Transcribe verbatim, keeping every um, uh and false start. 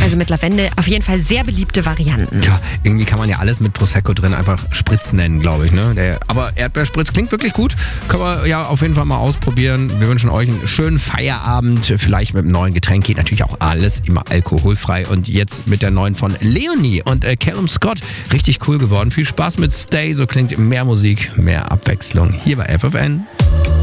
Also mit Lavendel auf jeden Fall sehr beliebte Varianten. Ja, irgendwie kann man ja alles mit Prosecco drin einfach Spritz nennen, glaube ich. Ne? Der, aber Erdbeerspritz klingt wirklich gut. Können wir ja auf jeden Fall mal ausprobieren. Wir wünschen euch einen schönen Feierabend, vielleicht mit einem neuen Getränk. Geht natürlich auch alles immer alkoholfrei. Und jetzt mit der neuen von Leonie und äh, Callum Scott. Richtig cool geworden. Viel Spaß mit Stay. So klingt mehr Musik, mehr Abwechslung. Hier bei F F N.